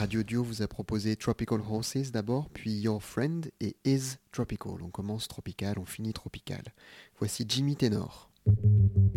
Radio Duo vous a proposé Tropical Horses d'abord, puis Your Friend et Is Tropical. On commence tropical, on finit tropical. Voici Jimmy Tenor.